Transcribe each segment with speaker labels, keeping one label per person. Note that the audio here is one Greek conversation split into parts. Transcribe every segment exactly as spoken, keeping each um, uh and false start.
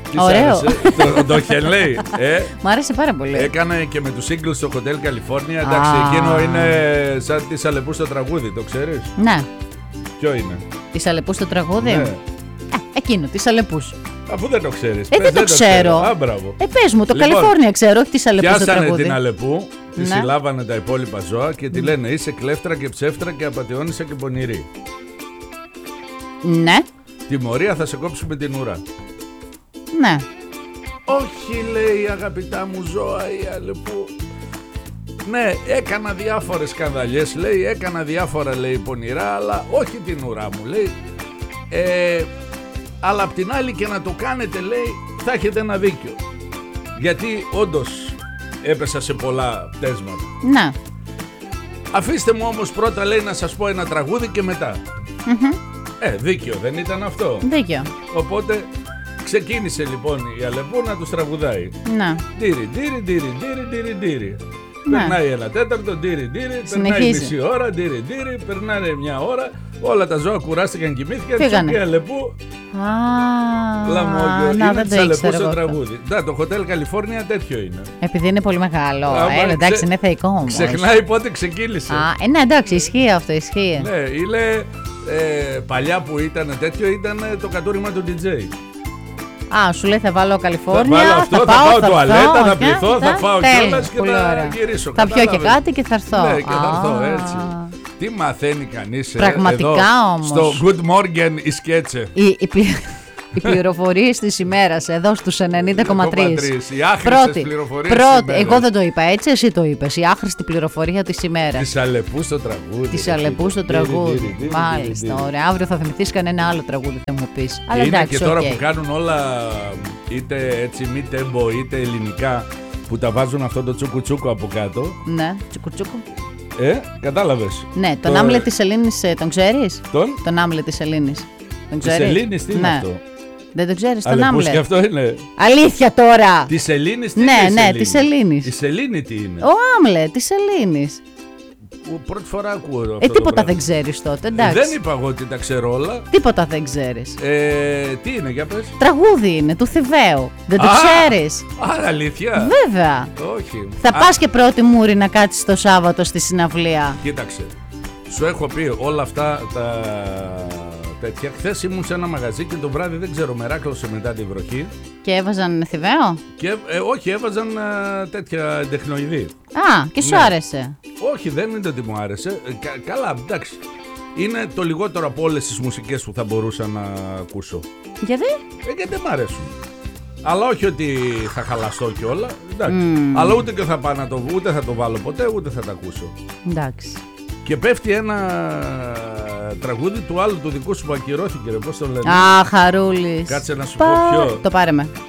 Speaker 1: Ωραίο.
Speaker 2: Το, το Χελέι. Ε,
Speaker 1: Μ' άρεσε πάρα πολύ.
Speaker 2: Έκανε και με τους Eagles στο Hotel California. Εντάξει, ah. εκείνο είναι σαν της Αλεπού στο τραγούδι, το ξέρεις?
Speaker 1: Ναι.
Speaker 2: Ποιο είναι?
Speaker 1: Της Αλεπού στο τραγούδι?
Speaker 2: Ναι.
Speaker 1: Ε, εκείνο, της Αλεπούς.
Speaker 2: Αφού δεν το ξέρεις.
Speaker 1: Ε,
Speaker 2: πες,
Speaker 1: δεν το ξέρω.
Speaker 2: Α, μπράβο.
Speaker 1: Ε, πες μου, το
Speaker 2: Λοιπόν,
Speaker 1: Καλιφόρνια ξέρω, όχι της Αλεπού στο τραγούδι.
Speaker 2: Πιάσανε την Αλεπού, τη
Speaker 1: Ναι.
Speaker 2: συλλάβανε τα υπόλοιπα ζώα και τη λένε είσαι κλέφτρα και ψεύτρα και απατεώνισσα και πονηρή.
Speaker 1: Ναι.
Speaker 2: Τιμωρία θα σε κόψουμε την ουρά.
Speaker 1: Ναι.
Speaker 2: Όχι, λέει, αγαπητά μου ζώα η Αλεπού. Ναι, έκανα διάφορες σκανδαλιές, λέει, έκανα διάφορα, λέει, πονηρά, αλλά όχι την ουρά μου, λέει. Ε, αλλά απ' την άλλη και να το κάνετε, λέει, θα έχετε ένα δίκιο. Γιατί όντως έπεσα σε πολλά πτέσματα.
Speaker 1: Ναι.
Speaker 2: Αφήστε μου όμως πρώτα, λέει, να σας πω ένα τραγούδι και μετά.
Speaker 1: Mm-hmm.
Speaker 2: Ε, δίκιο δεν ήταν αυτό?
Speaker 1: Δίκιο.
Speaker 2: Οπότε ξεκίνησε λοιπόν η Αλεπού να τους τραγουδάει.
Speaker 1: Ναι.
Speaker 2: Ντύρι, ντύρι, ντύρι, ντύρι, ντύρι, ντύρι.
Speaker 1: Ναι.
Speaker 2: Περνάει ένα τέταρτο, ντύρι, ντύρι, περνάει
Speaker 1: Συνεχίζει.
Speaker 2: μισή ώρα, ντύρι, ντύρι, περνάει μια ώρα, όλα τα ζώα κουράστηκαν, κοιμήθηκαν,
Speaker 1: Φύγανε.
Speaker 2: και η Αλεπού
Speaker 1: Α,
Speaker 2: λαμόγιο,
Speaker 1: να,
Speaker 2: είναι
Speaker 1: δεν
Speaker 2: της
Speaker 1: το
Speaker 2: Αλεπού
Speaker 1: ήξερα
Speaker 2: στο
Speaker 1: εγώ.
Speaker 2: τραγούδι. Να, το Hotel California τέτοιο είναι.
Speaker 1: Επειδή είναι πολύ μεγάλο.
Speaker 2: Άμα
Speaker 1: Ε, εντάξει,
Speaker 2: ξε-
Speaker 1: είναι θεϊκό όμως.
Speaker 2: Ξεχνάει πότε ξεκίνησε.
Speaker 1: Α, ε, ναι, εντάξει, ισχύει αυτό, ισχύει.
Speaker 2: Ναι, είναι ε, παλιά που ήταν τέτοιο, ήταν το κατούριμα του ντι τζέι.
Speaker 1: Α, σου λέει θα βάλω Καλιφόρνια,
Speaker 2: Θα βάλω αυτό, θα
Speaker 1: πάω,
Speaker 2: πάω
Speaker 1: θα
Speaker 2: τουαλέτα,
Speaker 1: έρθω,
Speaker 2: θα
Speaker 1: και-
Speaker 2: πληθώ, θα
Speaker 1: και-
Speaker 2: φάω
Speaker 1: τέλεια,
Speaker 2: κιόλας και
Speaker 1: πολύ
Speaker 2: θα
Speaker 1: ωραία.
Speaker 2: γυρίσω.
Speaker 1: Θα πιω και
Speaker 2: κατάλαβες?
Speaker 1: κάτι και θα έρθω.
Speaker 2: Ναι, και θα έρθω
Speaker 1: Α.
Speaker 2: έτσι. Τι μαθαίνει κανείς ε,
Speaker 1: Πραγματικά
Speaker 2: εδώ,
Speaker 1: όμως.
Speaker 2: στο Good Morning η σκέτσε.
Speaker 1: Οι, οι, πλη- οι πληροφορίες της ημέρας εδώ στους ενενήντα κόμμα τρία.
Speaker 2: Οι άχρηστες πληροφορίες της
Speaker 1: πρώτη,
Speaker 2: ημέρας.
Speaker 1: εγώ δεν το είπα έτσι, εσύ το είπες. Η άχρηστη πληροφορία της ημέρας.
Speaker 2: Της Αλεπού στο τραγούδι.
Speaker 1: Της
Speaker 2: ρε
Speaker 1: Αλεπού
Speaker 2: φίλε.
Speaker 1: στο
Speaker 2: Ντύρι,
Speaker 1: τραγούδι.
Speaker 2: ντύρι, ντύρι,
Speaker 1: Μάλιστα,
Speaker 2: ντύρι.
Speaker 1: ωραία. Αύριο θα θυμηθείς κανένα άλλο τραγούδι, θα μου πεις.
Speaker 2: Και
Speaker 1: Αλλά
Speaker 2: είναι
Speaker 1: εντάξει,
Speaker 2: και τώρα
Speaker 1: οκ.
Speaker 2: που κάνουν όλα είτε έτσι μη τέμπο είτε ελληνικά, που τα βάζουν αυτό το τσούκου τσούκου από κάτω.
Speaker 1: Ναι, τσουκουτσούκου.
Speaker 2: Ε, κατάλαβες?
Speaker 1: Ναι, τον
Speaker 2: Το-
Speaker 1: Άμλετ της Ελλήνης ε, τον ξέρεις?
Speaker 2: Τον?
Speaker 1: Τον Άμλετ της Ελλήνης. Τον
Speaker 2: Της
Speaker 1: ξέρεις?
Speaker 2: Ελλήνης τι είναι
Speaker 1: Ναι.
Speaker 2: αυτό?
Speaker 1: Δεν τον ξέρεις τον
Speaker 2: Αλεπούς
Speaker 1: Άμλετ?
Speaker 2: και αυτό είναι.
Speaker 1: Αλήθεια τώρα!
Speaker 2: Της Ελλήνης τι
Speaker 1: Ναι,
Speaker 2: είναι?
Speaker 1: ναι,
Speaker 2: Σελήνη?
Speaker 1: της Ελλήνης.
Speaker 2: Η Σελήνη τι είναι?
Speaker 1: Ο Άμλετ της Ελλήνης.
Speaker 2: Που πρώτη φορά ακούω αυτό
Speaker 1: Ε,
Speaker 2: το
Speaker 1: τίποτα
Speaker 2: πράγμα.
Speaker 1: δεν ξέρεις τότε,
Speaker 2: Ε,
Speaker 1: εντάξει.
Speaker 2: Δεν είπα εγώ ότι τα ξέρω όλα.
Speaker 1: Τίποτα δεν ξέρεις.
Speaker 2: Ε, τι είναι, για πες?
Speaker 1: Τραγούδι είναι, του Θηβαίου. Δεν το
Speaker 2: Α!
Speaker 1: ξέρεις?
Speaker 2: Α, αλήθεια?
Speaker 1: Βέβαια.
Speaker 2: Όχι.
Speaker 1: Θα
Speaker 2: Α,
Speaker 1: πας και πρώτη μούρη να κάτσεις το Σάββατο στη συναυλία.
Speaker 2: Κοίταξε. Σου έχω πει όλα αυτά τα τέτοια. Χθες ήμουν σε ένα μαγαζί και το βράδυ δεν ξέρω, μεράκλωσε μετά τη βροχή.
Speaker 1: Και έβαζαν Θηβαίο.
Speaker 2: Και ε, όχι, έβαζαν ε, τέτοια τεχνοειδή.
Speaker 1: Α, και σου
Speaker 2: Ναι.
Speaker 1: άρεσε.
Speaker 2: Όχι, δεν είναι ότι μου άρεσε. Ε, κα- καλά, εντάξει. Είναι το λιγότερο από όλες τις μουσικές που θα μπορούσα να ακούσω.
Speaker 1: Γιατί?
Speaker 2: Ε, γιατί δεν μ' αρέσουν. Αλλά όχι ότι θα χαλαστώ κιόλα. Εντάξει.
Speaker 1: Μμμ.
Speaker 2: Αλλά ούτε και θα πάω να το ούτε θα το βάλω ποτέ, ούτε θα το ακούσω.
Speaker 1: Εντάξει.
Speaker 2: Και πέφτει ένα τραγούδι του άλλου του δικού σου που ακυρώθηκε, ρε, πώς το λένε.
Speaker 1: Α, Χαρούλης.
Speaker 2: Κάτσε να σου πω ποιο.
Speaker 1: Το πάρε με.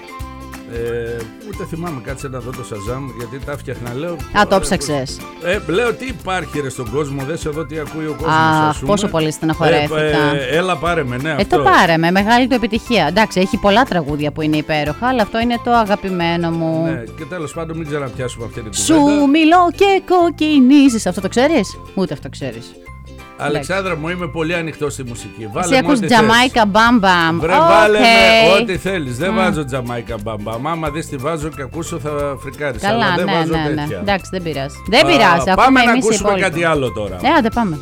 Speaker 2: Ε, ούτε θυμάμαι, κάτσε να δω το Σαζάμ, γιατί τα φτιάχνα, λέω.
Speaker 1: Α, το ψάξες.
Speaker 2: Ε, λέω τι υπάρχει ρε στον κόσμο, δες εδώ τι ακούει ο κόσμος.
Speaker 1: Αχ,
Speaker 2: ας πούμε.
Speaker 1: πόσο πολύ στεναχωρέθηκα.
Speaker 2: Ε, ε, έλα πάρε με, ναι,
Speaker 1: Ε,
Speaker 2: αυτό.
Speaker 1: το πάρε με, μεγάλη του επιτυχία. Εντάξει, έχει πολλά τραγούδια που είναι υπέροχα, αλλά αυτό είναι το αγαπημένο μου.
Speaker 2: Ναι, και τέλος πάντων μην ξαναπιάσουμε αυτή την
Speaker 1: Σου
Speaker 2: κουβέντα.
Speaker 1: μιλώ και κοκκινίζεις. Αυτό το ξέρεις? Ούτε αυτό ξέρεις.
Speaker 2: Αλεξάνδρα μου, είμαι πολύ ανοιχτό στη μουσική. Βάλε
Speaker 1: Εσύ
Speaker 2: μου
Speaker 1: ακούς
Speaker 2: ό,τι θες.
Speaker 1: Jamaica Bam Bam.
Speaker 2: Βρε βάλε με
Speaker 1: Οκ.
Speaker 2: ό,τι θέλεις. Δεν βάζω Jamaica Bam Bam. Άμα δεις τι βάζω και ακούσω θα φρικάρεις.
Speaker 1: Καλά,
Speaker 2: αλλά δεν
Speaker 1: ναι,
Speaker 2: βάζω
Speaker 1: ναι, ναι.
Speaker 2: τέτοια.
Speaker 1: Εντάξει, δεν πειράζει. Δεν
Speaker 2: Α,
Speaker 1: πειράζει.
Speaker 2: Πάμε
Speaker 1: Ακούμε
Speaker 2: να
Speaker 1: εμείς οι
Speaker 2: ακούσουμε
Speaker 1: υπόλοιποι.
Speaker 2: κάτι άλλο τώρα.
Speaker 1: Ε, άντε πάμε.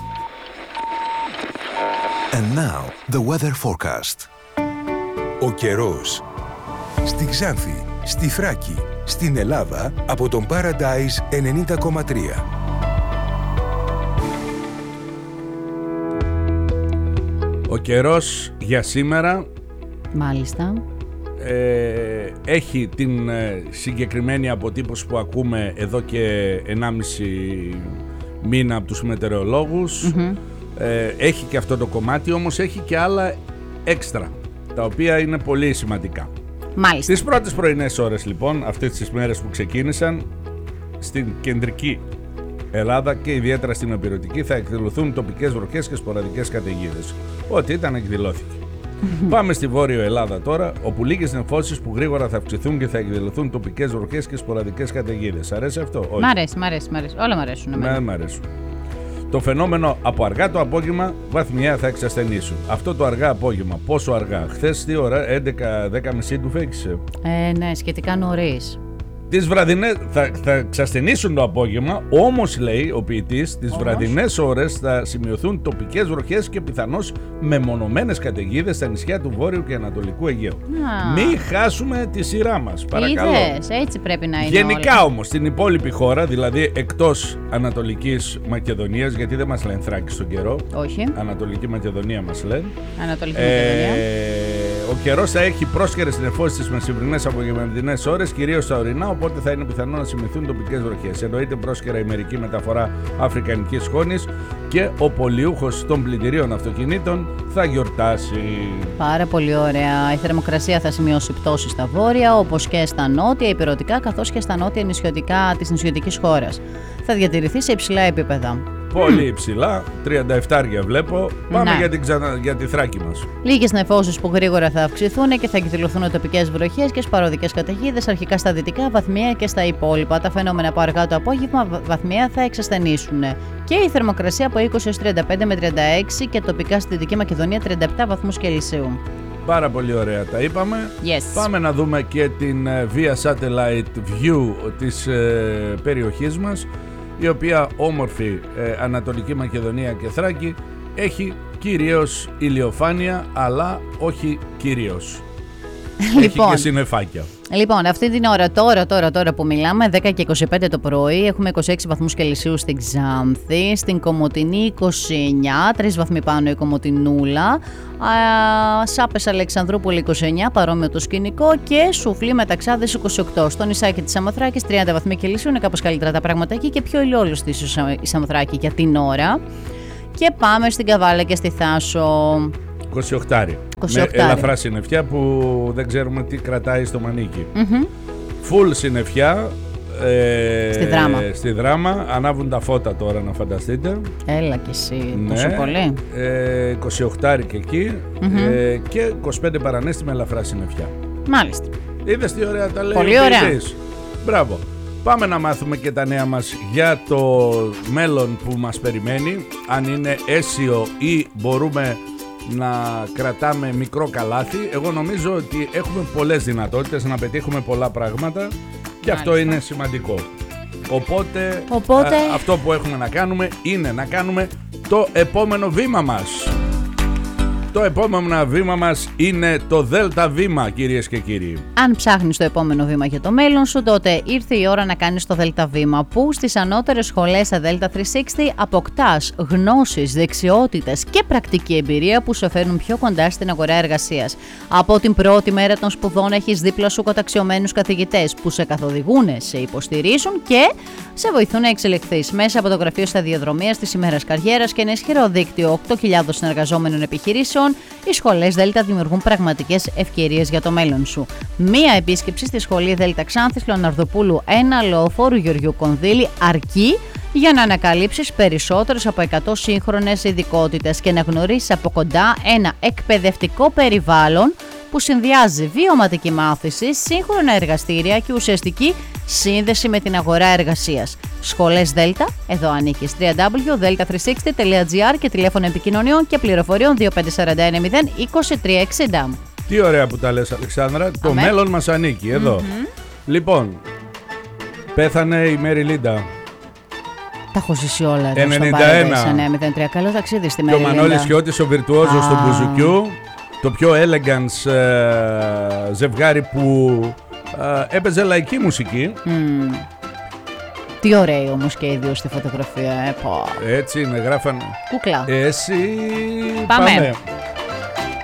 Speaker 3: And now, the weather forecast. Ο καιρός. Στη Ξάνθη, στη Θράκη, στην Ελλάδα, από τον Paradise ενενήντα κόμμα τρία.
Speaker 2: Ο καιρός για σήμερα
Speaker 1: Μάλιστα.
Speaker 2: ε, έχει την ε, συγκεκριμένη αποτύπωση που ακούμε εδώ και ενάμιση μήνα από τους μετεωρολόγους.
Speaker 1: Mm-hmm.
Speaker 2: Ε, έχει και αυτό το κομμάτι, όμως έχει και άλλα έξτρα, τα οποία είναι πολύ σημαντικά.
Speaker 1: Μάλιστα.
Speaker 2: Τις πρώτες πρωινές ώρες λοιπόν, αυτές τις μέρες που ξεκίνησαν, στην κεντρική Ελλάδα και ιδιαίτερα στην Ηπειρωτική θα εκδηλωθούν τοπικές βροχές και σποραδικές καταιγίδες. Ό,τι ήταν εκδηλώθηκε. Πάμε στη Βόρειο Ελλάδα τώρα, όπου λίγες νεφώσεις που γρήγορα θα αυξηθούν και θα εκδηλωθούν τοπικές βροχές και σποραδικές καταιγίδες. Αρέσει αυτό? Όχι.
Speaker 1: Μ' αρέσει, μ' αρέσει, μ' αρέσει. Όλα μ' αρέσουν. εμένα.
Speaker 2: Ναι, μ' αρέσουν. Το φαινόμενο από αργά το απόγευμα βαθμιαία θα εξασθενήσουν. Αυτό το αργά απόγευμα, πόσο αργά? Χθες τι ώρα, έντεκα δέκα και μισή του φέγγισε.
Speaker 1: Ε, ναι, σχετικά νωρίς.
Speaker 2: Τις βραδινές θα, θα εξασθενήσουν το απόγευμα, όμως λέει ο ποιητής, τις βραδινές ώρες θα σημειωθούν τοπικές βροχές και πιθανώς μεμονωμένες καταιγίδες στα νησιά του Βόρειου και Ανατολικού Αιγαίου.
Speaker 1: Α.
Speaker 2: Μην χάσουμε τη σειρά μας, παρακαλώ.
Speaker 1: Είδες, έτσι πρέπει να είναι.
Speaker 2: Γενικά
Speaker 1: όλα.
Speaker 2: όμως, στην υπόλοιπη χώρα, δηλαδή εκτός Ανατολικής Μακεδονίας, γιατί δεν μας λένε Θράκη στον καιρό.
Speaker 1: Όχι.
Speaker 2: Ανατολική Μακεδονία μας λένε.
Speaker 1: Ανατολική
Speaker 2: Ε,
Speaker 1: Μακεδονία.
Speaker 2: ο καιρός θα έχει πρόσχερες νεφώσεις στις μεσημβρινές απογευματινές ώρες, κυρίως στα ορεινά, οπότε θα είναι πιθανό να σημειωθούν τοπικές βροχές. Εννοείται πρόσχερα ημερική μεταφορά αφρικανικής σκόνης και ο πολιούχος των πλυντηρίων αυτοκινήτων θα γιορτάσει.
Speaker 1: Πάρα πολύ ωραία. Η θερμοκρασία θα σημειώσει πτώση στα βόρεια, όπως και στα νότια ηπειρωτικά, καθώς και στα νότια νησιωτικά της νησιωτικής χώρας. Θα διατηρηθεί σε υψηλά επίπεδα.
Speaker 2: Πολύ υψηλά, τριάντα επτά βλέπω. Πάμε
Speaker 1: Ναι.
Speaker 2: για, την ξανα... για τη Θράκη μας.
Speaker 1: Λίγες νεφώσεις που γρήγορα θα αυξηθούν και θα εκδηλωθούν τοπικές βροχές και σπαροδικές καταιγίδες, αρχικά στα δυτικά, βαθμιαία και στα υπόλοιπα. Τα φαινόμενα από αργά το απόγευμα βαθμιαία θα εξασθενήσουν. Και η θερμοκρασία από είκοσι έως τριάντα πέντε με τριάντα έξι και τοπικά στη Δυτική Μακεδονία τριάντα επτά βαθμούς Κελσίου.
Speaker 2: Πάρα πολύ ωραία τα είπαμε.
Speaker 1: Yes.
Speaker 2: Πάμε να δούμε και την ε, Via Satellite View της ε, περιοχής μας, η οποία όμορφη ε, Ανατολική Μακεδονία και Θράκη έχει κυρίως ηλιοφάνεια, αλλά όχι κυρίως.
Speaker 1: Λοιπόν.
Speaker 2: Έχει και συννεφάκια.
Speaker 1: Λοιπόν, αυτή την ώρα, τώρα, τώρα, τώρα που μιλάμε, δέκα και είκοσι πέντε το πρωί, έχουμε είκοσι έξι βαθμούς Κελσίου στην Ξάνθη, στην Κομοτηνή είκοσι εννιά, τρεις βαθμοί πάνω η Κομοτηνούλα, α, Σάπες Αλεξανδρούπολη είκοσι εννιά, παρόμοιο το σκηνικό, και Σουφλή Μεταξάδες είκοσι οκτώ. Στο νησάκι της Σαμοθράκης τριάντα βαθμοί Κελσίου, είναι κάπως καλύτερα τα πράγματα εκεί και πιο ηλιόλουστη η Σαμοθράκη για την ώρα. Και πάμε στην Καβάλα και στη Θάσο.
Speaker 2: είκοσι οκτώ. Με ελαφρά συννεφιά που δεν ξέρουμε τι κρατάει στο μανίκι.
Speaker 1: Mm-hmm.
Speaker 2: Φουλ συννεφιά. Ε,
Speaker 1: στη Δράμα.
Speaker 2: Στη Δράμα. Ανάβουν τα φώτα τώρα, να φανταστείτε.
Speaker 1: Έλα κι εσύ,
Speaker 2: ναι,
Speaker 1: τόσο πολύ.
Speaker 2: Ε, είκοσι οκτώ και εκεί.
Speaker 1: Mm-hmm.
Speaker 2: ε, και είκοσι πέντε παρανέστη με ελαφρά συννεφιά.
Speaker 1: Μάλιστα.
Speaker 2: Είδες τι ωραία τα λέει.
Speaker 1: Πολύ ωραία.
Speaker 2: Μπράβο. Πάμε να μάθουμε και τα νέα μας για το μέλλον που μας περιμένει. Αν είναι αίσιο ή μπορούμε να κρατάμε μικρό καλάθι. Εγώ νομίζω ότι έχουμε πολλές δυνατότητες να πετύχουμε πολλά πράγματα και αυτό
Speaker 1: Μάλιστα.
Speaker 2: είναι σημαντικό. Οπότε,
Speaker 1: Οπότε...
Speaker 2: Α, αυτό που έχουμε να κάνουμε είναι να κάνουμε το επόμενο βήμα μας. Το επόμενο βήμα μας είναι το Δέλτα Βήμα, κυρίες και κύριοι.
Speaker 1: Αν ψάχνεις το επόμενο βήμα για το μέλλον σου, τότε ήρθε η ώρα να κάνεις το Δέλτα Βήμα, που στις ανώτερες σχολές στα Δέλτα τριακόσια εξήντα αποκτάς γνώσεις, δεξιότητες και πρακτική εμπειρία που σε φέρνουν πιο κοντά στην αγορά εργασίας. Από την πρώτη μέρα των σπουδών έχεις δίπλα σου καταξιωμένους καθηγητές που σε καθοδηγούν, σε υποστηρίζουν και σε βοηθούν να εξελιχθείς. Μέσα από το Γραφείο Σταδιοδρομίας της ημέρας καριέρας και ένα ισχυρό δίκτυο οκτώ χιλιάδων συνεργαζόμενων επιχειρήσεων, οι σχολές Δέλτα δημιουργούν πραγματικές ευκαιρίες για το μέλλον σου. Μία επίσκεψη στη σχολή Δέλτα Ξάνθης Λεωναρδοπούλου ένα, Λεωφόρου Γεωργιού Κονδύλη, αρκεί για να ανακαλύψεις περισσότερες από εκατό σύγχρονες ειδικότητες και να γνωρίσεις από κοντά ένα εκπαιδευτικό περιβάλλον που συνδυάζει βιωματική μάθηση, σύγχρονα εργαστήρια και ουσιαστική σύνδεση με την αγορά εργασίας. Σχολές Δέλτα, εδώ ανήκεις. double-u double-u double-u τελεία δέλτα τριακόσια εξήντα τελεία τζι άρ και τηλέφωνο επικοινωνιών και πληροφοριών δύο πέντε τέσσερα ένα μηδέν είκοσι τρία εξήντα.
Speaker 2: Τι ωραία που τα λες, Αλεξάνδρα. Το
Speaker 1: Αμέ.
Speaker 2: μέλλον μας ανήκει εδώ.
Speaker 1: Mm-hmm.
Speaker 2: Λοιπόν, πέθανε η Μέρι Λίντα.
Speaker 1: Τα έχω ζήσει όλα εδώ
Speaker 2: ενενήντα
Speaker 1: στο
Speaker 2: ένα.
Speaker 1: Paradise εννιά μηδέν τρία. Καλό ταξίδι στη
Speaker 2: Και ο
Speaker 1: Μέρη
Speaker 2: Μανώλης
Speaker 1: Λίντα.
Speaker 2: Χιώτης, ο βιρτουόζος
Speaker 1: Α.
Speaker 2: του μπουζουκιού. Το πιο elegance ε, ζευγάρι που ε, έπαιζε λαϊκή μουσική.
Speaker 1: Mm. Τι ωραίοι όμως και οι δύο στη φωτογραφία. Ε, πω.
Speaker 2: Έτσι είναι, γράφαν.
Speaker 1: Κούκλα.
Speaker 2: Εσύ
Speaker 1: Πάμε.
Speaker 2: πάμε.